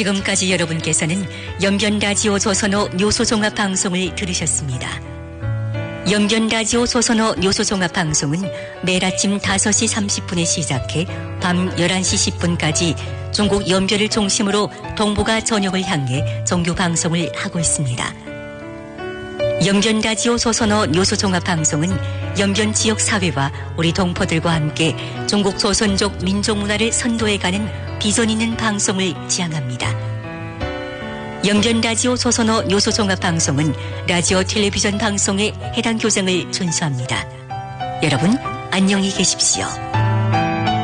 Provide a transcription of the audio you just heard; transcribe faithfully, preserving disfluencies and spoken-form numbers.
지금까지 여러분께서는 연변라디오 조선어 뉴스종합방송을 들으셨습니다. 연변라디오 조선어 뉴스종합방송은 매일 아침 다섯 시 삼십 분에 시작해 밤 열한 시 십 분까지 중국 연변을 중심으로 동북아 전역을 향해 정규 방송을 하고 있습니다. 연변라디오 조선어 뉴스종합방송은 연변 지역 사회와 우리 동포들과 함께 중국 조선족 민족문화를 선도해가는 비전 있는 방송을 지향합니다. 연변라디오 조선어 뉴스종합방송은 라디오 텔레비전 방송에 해당 규정을 준수합니다. 여러분 안녕히 계십시오.